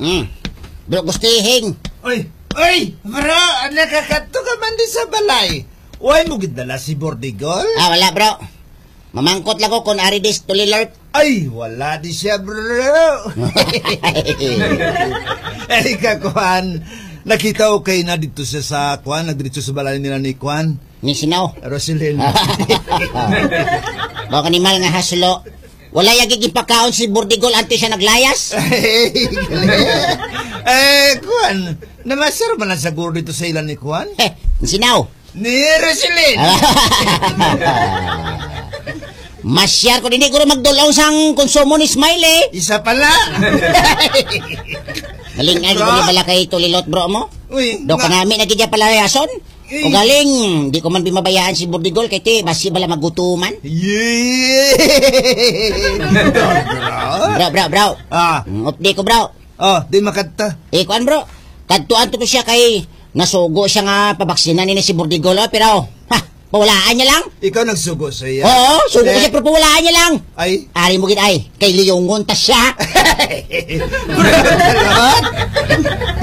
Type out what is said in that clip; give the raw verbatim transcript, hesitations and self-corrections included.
Hmm. Bro, gustihing. Uy, uy, bro, nakakato ka man di sa balay. Uy, mo gidala si Bordigol? Ah, wala bro. Mamangkot lang ko kung ari dis tulilort. Ay, wala di siya, bro. Ay, kakuan. Nakita ko kayo na dito siya sa Kwan, nagdiretso sa balay nila ni Kwan. Ni sinaw. Rosilin. Baka animal nga haslo. Wala yung gigipakaon si Bordigol antes siya naglayas. Eh, Kwan, namasar man lang sa guro dito sa ilan ni Kwan? Eh, ni sinaw. Ni Rosilin. Masyar ko din, guro magdulong sang konsumo ni Smile eh. Isa pala. Galing nga, di ko bala kay tulilot bro mo. Uy, do ka namin nagigya pala yason. O galing, di ko man bimabayaan si Bordigol kay ti, basi bala magutuman. Yeah! Bro, bro, bro. Ah. Update ko bro. Oh, di makata. Eh, kuan bro. Kadtuan to to siya kay nasugo siya nga pabaksinan ni si Bordigol oh, pero ha, pawalaan niya lang. Ikaw nagsugo sa iya? Oo, sugo ko siya pero pawalaan niya lang. Ay? Ari mo gid ay, kay liyongon ta siya.